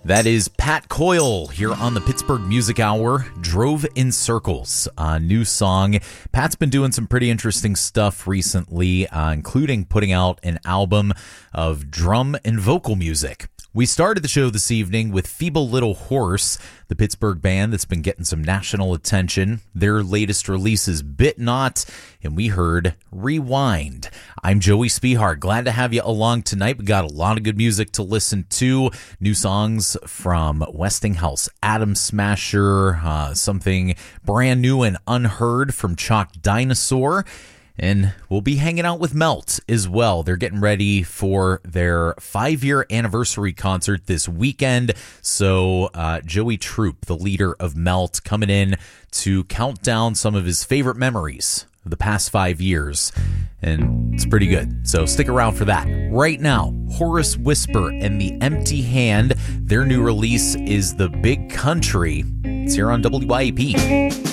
That is Pat Coyle here on the Pittsburgh Music Hour, Drove in Circles, a new song. Pat's been doing some pretty interesting stuff recently, including putting out an album of drum and vocal music. We started the show this evening with Feeble Little Horse, the Pittsburgh band that's been getting some national attention. Their latest release is Bit Not, and we heard Rewind. I'm Joey Spihar. Glad to have you along tonight. We got a lot of good music to listen to. New songs from Westinghouse, Atom Smasher, something brand new and unheard from Chalk Dinosaur. And we'll be hanging out with Melt as well. They're getting ready for their 5-year anniversary concert this weekend. So Joey Troop, the leader of Melt, coming in to count down some of his favorite memories of the past 5 years. And it's pretty good. So stick around for that. Right now, Horace Whisper and The Empty Hand. Their new release is The Big Country. It's here on WYAP.